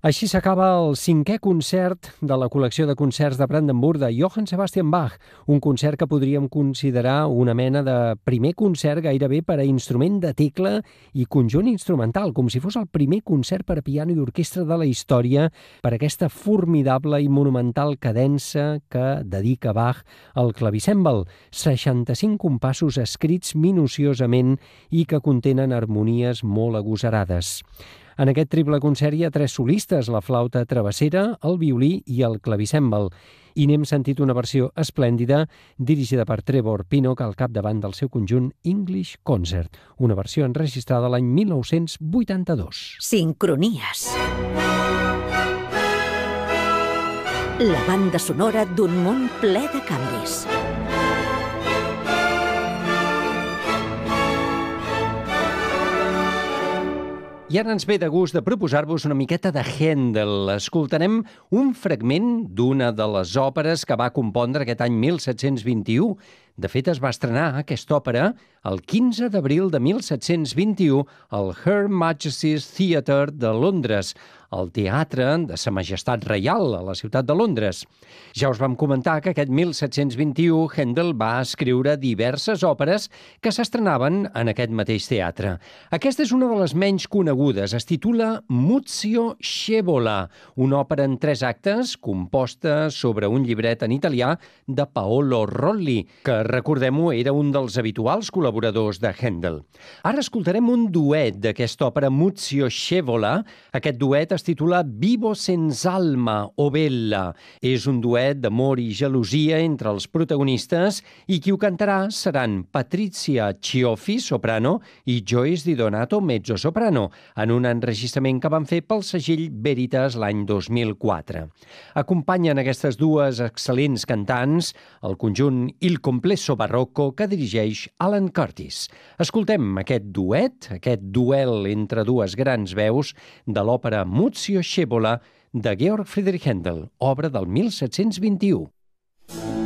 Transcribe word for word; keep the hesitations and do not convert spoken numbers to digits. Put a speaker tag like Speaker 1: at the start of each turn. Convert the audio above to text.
Speaker 1: Així s'acaba el cinquè concert de la col·lecció de concerts de Brandenburg de Johann Sebastian Bach, un concert que podríem considerar una mena de primer concert gairebé per a instrument de tecla i conjunt instrumental, com si fos el primer concert per a piano i orquestra de la història per a aquesta formidable i monumental cadença que dedica Bach al clavicèmbal, seixanta-cinc compassos escrits minuciosament i que contenen harmonies molt agosarades. En aquest triple concert hi ha tres solistes, la flauta travessera, el violí i el clavicèmbal. I n'hem sentit una versió esplèndida dirigida per Trevor Pinnock al capdavant del seu conjunt English Concert, una versió enregistrada l'any mil nou-cents vuitanta-dos.
Speaker 2: Sincronies. La banda sonora d'un món ple de canvis.
Speaker 1: I ara ens ve de gust de proposar-vos una miqueta de Händel. Escoltarem un fragment d'una de les òperes que va compondre aquest any mil set-cents vint-i-u. De fet, es va estrenar aquesta òpera el quinze d'abril de mil set-cents vint-i-u al Her Majesty's Theatre de Londres, el teatre de Sa Majestat Reial a la ciutat de Londres. Ja us vam comentar que aquest mil set-cents vint-i-u Händel va escriure diverses òperes que s'estrenaven en aquest mateix teatre. Aquesta és una de les menys conegudes. Es titula Muzio Scevola, una òpera en tres actes composta sobre un llibret en italià de Paolo Rolli, que, recordem-ho, era un dels habituals col·laboradors de Händel. Ara escoltarem un duet d'aquesta òpera Muzio Scevola. Aquest duet es titula Vivo senza alma o bella. És un duet d'amor i gelosia entre els protagonistes i qui ho cantarà seran Patrizia Cioffi, soprano, i Joyce Di Donato, mezzosoprano, en un enregistrament que van fer pel segell Veritas l'any dos mil quatre. Acompanyen aquestes dues excel·lents cantants el conjunt Il Complesso Barroco que dirigeix Alan Curtis. Escoltem aquest duet, aquest duel entre dues grans veus de l'òpera Muzio Scevola de Georg Friedrich Händel, obra del mil set-cents vint-i-u.